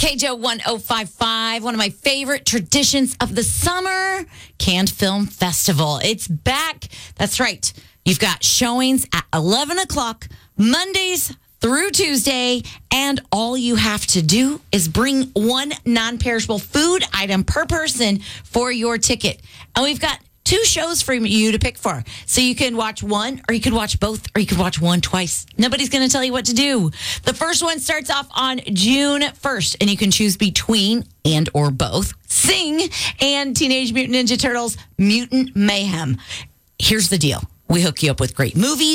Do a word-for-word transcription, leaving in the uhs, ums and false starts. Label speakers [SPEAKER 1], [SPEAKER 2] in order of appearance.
[SPEAKER 1] K J O one oh five five, one of my favorite traditions of the summer, Cannes Film Festival. It's back. That's right. You've got showings at eleven o'clock, Mondays through Tuesday, and all you have to do is bring one non-perishable food item per person for your ticket. And we've got two shows for you to pick for. So you can watch one, or you could watch both, or you could watch one twice. Nobody's going to tell you what to do. The first one starts off on June first, and you can choose between and or both Sing and Teenage Mutant Ninja Turtles Mutant Mayhem. Here's the deal. We hook you up with great movies,